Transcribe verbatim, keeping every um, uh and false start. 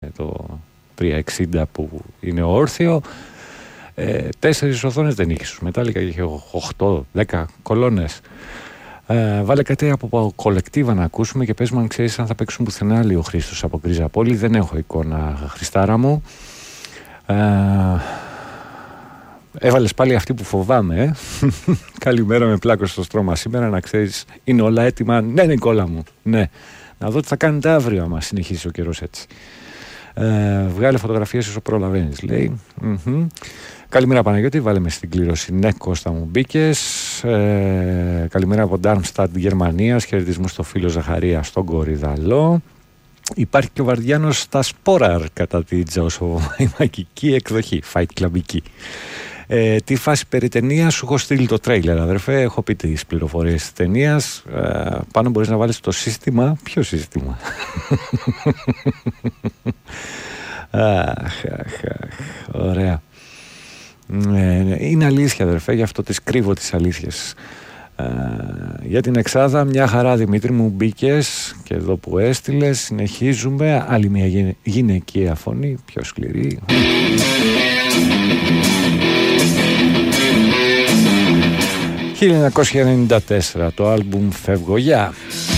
το τριακόσια εξήντα που είναι όρθιο. Ε, τέσσερις οθόνες δεν είχε στους Metallica, είχε οκτώ δέκα κολόνες. Ε, βάλε κάτι από κολεκτίβα να ακούσουμε και πες μου αν ξέρεις αν θα παίξουν πουθενά άλλοι ο Χρήστος από Γκρίζα Πόλη. Δεν έχω εικόνα, Χριστάρα μου. Ε, έβαλες πάλι αυτή που φοβάμαι, ε. Καλημέρα με πλάκο στο στρώμα σήμερα, να ξέρεις είναι όλα έτοιμα. Ναι Νικόλα μου, ναι. Να δω τι θα κάνετε αύριο άμα συνεχίσει ο καιρός έτσι. Ε, βγάλε φωτογραφίες όσο προλαβαίνεις, λέει. Mm-hmm. Καλημέρα Παναγιώτη, βάλε με στην κλήρωση. Ναι Κώστα μου μπήκες. ε, Καλημέρα από Ντάρμσταντ Γερμανίας. Χαιρετισμούς στο φίλο Ζαχαρία στον Κορυδαλό. Υπάρχει και ο Βαρδιάνος στα Σπόραρ κατά τη τζαοσοβαϊμακική εκδοχή, Fight Clubική. Ε, τι φάση περί ταινίας, σου έχω στείλει το τρέιλερ αδερφέ, έχω πει τις πληροφορίες της ταινίας. ε, Πάνω μπορείς να βάλεις το σύστημα. Ποιο σύστημα? Αχ, αχ, αχ, ωραία. Ε, είναι αλήθεια αδερφέ, γι' αυτό τις κρύβω τις αλήθειες. ε, Για την εξάδα μια χαρά Δημήτρη μου, μπήκες και εδώ που έστειλες. Συνεχίζουμε, άλλη μια γυ... γυναικεία φωνή, πιο σκληρή. χίλια εννιακόσια ενενήντα τέσσερα το άλμπουμ Φεύγω, γεια.